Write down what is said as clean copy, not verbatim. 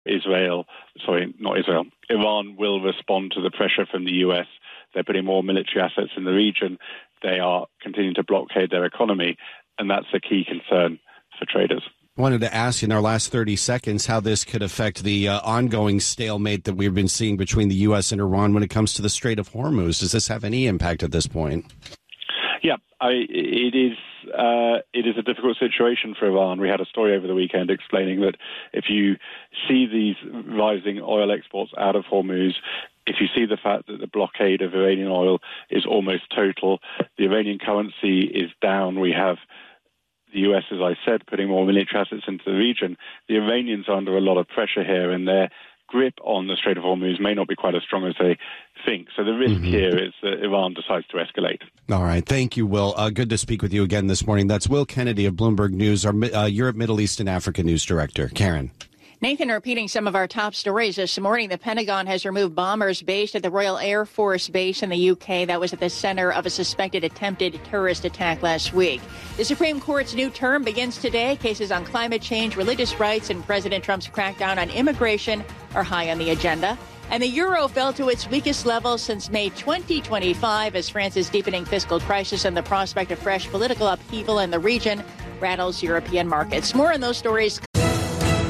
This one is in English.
Iran will respond to the pressure from the US. They're putting more military assets in the region. They are continuing to blockade their economy, and that's a key concern for traders. I wanted to ask you in our last 30 seconds how this could affect the ongoing stalemate that we've been seeing between the U.S. and Iran when it comes to the Strait of Hormuz. Does this have any impact at this point? Yeah, it is a difficult situation for Iran. We had a story over the weekend explaining that if you see these rising oil exports out of Hormuz, if you see the fact that the blockade of Iranian oil is almost total, the Iranian currency is down, we have the US, as I said, putting more military assets into the region, the Iranians are under a lot of pressure here, and their grip on the Strait of Hormuz may not be quite as strong as they think. So the risk here is that Iran decides to escalate. All right. Thank you, Will. Good to speak with you again this morning. That's Will Kennedy of Bloomberg News, our Europe, Middle East, and Africa News Director. Karen. Nathan, repeating some of our top stories this morning, the Pentagon has removed bombers based at the Royal Air Force Base in the UK that was at the center of a suspected attempted terrorist attack last week. The Supreme Court's new term begins today. Cases on climate change, religious rights, and President Trump's crackdown on immigration are high on the agenda. And the euro fell to its weakest level since May 2025 as France's deepening fiscal crisis and the prospect of fresh political upheaval in the region rattles European markets. More on those stories